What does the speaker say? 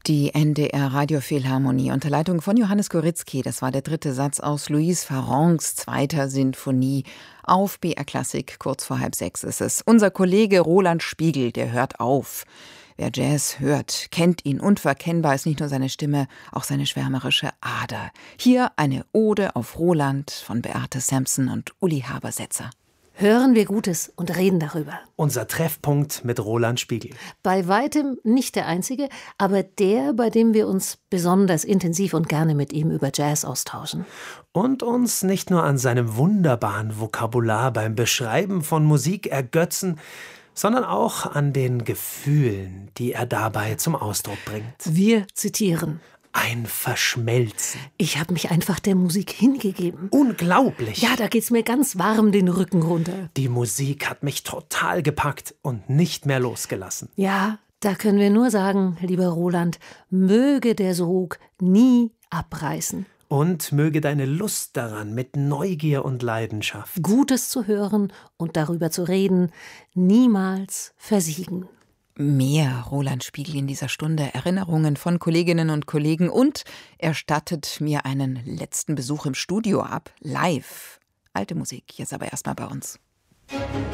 Die NDR-Radiophilharmonie unter Leitung von Johannes Gorizki. Das war der dritte Satz aus Louise Farrencs 2. Sinfonie auf BR Klassik. Kurz vor 5:30 ist es. Unser Kollege Roland Spiegel, der hört auf. Wer Jazz hört, kennt ihn. Unverkennbar ist nicht nur seine Stimme, auch seine schwärmerische Ader. Hier eine Ode auf Roland von Beate Sampson und Uli Habersetzer. Hören wir Gutes und reden darüber. Unser Treffpunkt mit Roland Spiegel. Bei weitem nicht der einzige, aber der, bei dem wir uns besonders intensiv und gerne mit ihm über Jazz austauschen. Und uns nicht nur an seinem wunderbaren Vokabular beim Beschreiben von Musik ergötzen, sondern auch an den Gefühlen, die er dabei zum Ausdruck bringt. Wir zitieren: Ein Verschmelzen. Ich habe mich einfach der Musik hingegeben. Unglaublich. Ja, da geht's mir ganz warm den Rücken runter. Die Musik hat mich total gepackt und nicht mehr losgelassen. Ja, da können wir nur sagen, lieber Roland, möge der Sog nie abreißen. Und möge deine Lust daran mit Neugier und Leidenschaft, Gutes zu hören und darüber zu reden, niemals versiegen. Mehr Roland Spiegel in dieser Stunde, Erinnerungen von Kolleginnen und Kollegen, und er stattet mir einen letzten Besuch im Studio ab, live. Alte Musik, jetzt aber erstmal bei uns.